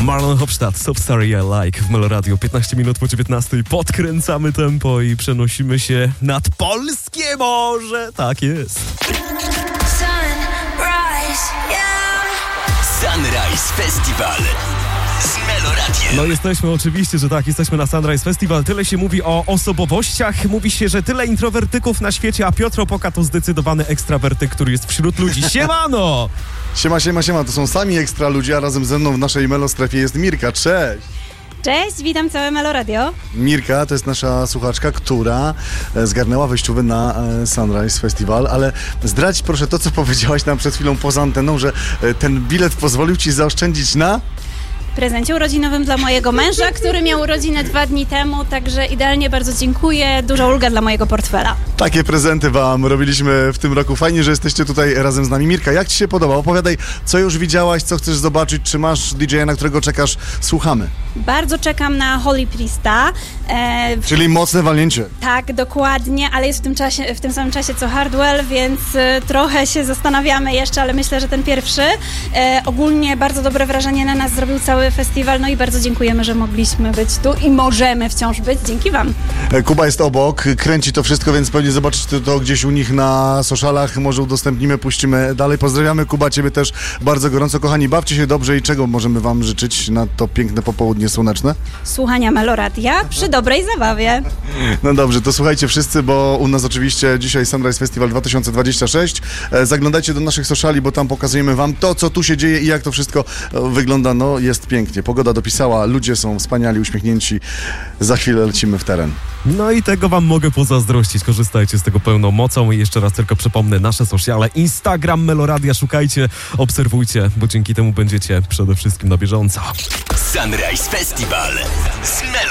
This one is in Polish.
Marlon Hofstadt, So Sorry I Like w Melo Radio. 15 minut po 19. Podkręcamy tempo i przenosimy się nad polskie morze. Tak jest. Sunrise Festival z Melo Radiem. No jesteśmy, oczywiście, że tak, jesteśmy na Sunrise Festival. Tyle się mówi o osobowościach. Mówi się, że tyle introwertyków na świecie, a Piotr Opoka to zdecydowany ekstrawertyk, który jest wśród ludzi. Siemano! Siema, to są sami ekstra ludzie, a razem ze mną w naszej Melo strefie jest Mirka. Cześć! Cześć, witam całe Melo Radio. Mirka to jest nasza słuchaczka, która zgarnęła wejściowy na Sunrise Festival, ale zdradź proszę to, co powiedziałaś nam przed chwilą poza anteną, że ten bilet pozwolił ci zaoszczędzić na... Prezencie urodzinowym dla mojego męża, który miał urodziny 2 dni temu, także idealnie, bardzo dziękuję. Duża ulga dla mojego portfela. Takie prezenty wam robiliśmy w tym roku. Fajnie, że jesteście tutaj razem z nami. Mirka, jak ci się podoba? Opowiadaj, co już widziałaś, co chcesz zobaczyć, czy masz DJ-a, na którego czekasz? Słuchamy. Bardzo czekam na Holy Priesta. Czyli mocne walnięcie. Tak, dokładnie, ale jest w tym samym czasie co Hardwell, więc trochę się zastanawiamy jeszcze, ale myślę, że ten pierwszy. Ogólnie bardzo dobre wrażenie na nas zrobił cały festiwal, no i bardzo dziękujemy, że mogliśmy być tu i możemy wciąż być. Dzięki wam. Kuba jest obok, kręci to wszystko, więc pewnie zobaczysz to gdzieś u nich na socialach, może udostępnimy, puścimy dalej. Pozdrawiamy, Kuba, ciebie też bardzo gorąco. Kochani, bawcie się dobrze i czego możemy wam życzyć na to piękne popołudnie słoneczne? Słuchania Melo Radia przy dobrej zabawie. No dobrze, to słuchajcie wszyscy, bo u nas oczywiście dzisiaj Sunrise Festival 2026. Zaglądajcie do naszych sociali, bo tam pokazujemy wam to, co tu się dzieje i jak to wszystko wygląda. No, jest pięknie. Pogoda dopisała, ludzie są wspaniali, uśmiechnięci. Za chwilę lecimy w teren. No i tego wam mogę pozazdrościć. Korzystajcie z tego pełną mocą i jeszcze raz tylko przypomnę nasze sociale. Instagram Melo Radia, szukajcie, obserwujcie, bo dzięki temu będziecie przede wszystkim na bieżąco. Sunrise Festival z Melo